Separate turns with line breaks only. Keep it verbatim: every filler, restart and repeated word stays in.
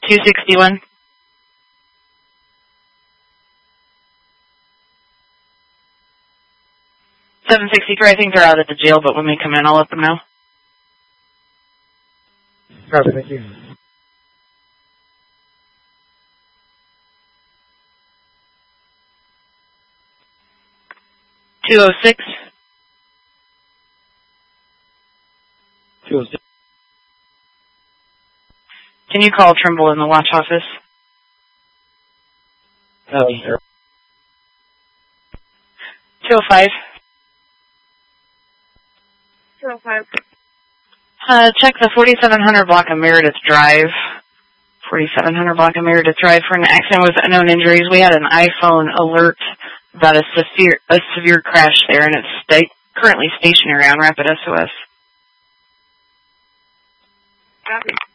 two sixty-one. seven sixty-three, I think they're out at the jail, but when they come in, I'll let them know.
Copy, thank you.
two oh six.
two oh six.
Can you call Trimble in the watch office?
Copy.
two oh five.
two oh five.
Uh, check the forty-seven hundred block of Meredith Drive. forty-seven hundred block of Meredith Drive for an accident with unknown injuries. We had an iPhone alert about a severe a severe crash there, and it's sta- currently stationary on Rapid S O S.
Copy.